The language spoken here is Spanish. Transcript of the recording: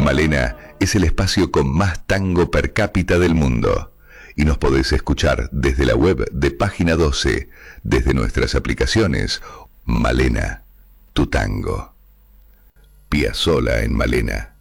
Malena es el espacio con más tango per cápita del mundo. Y nos podés escuchar desde la web de Página 12, desde nuestras aplicaciones. Malena, tu tango. Piazzolla en Malena.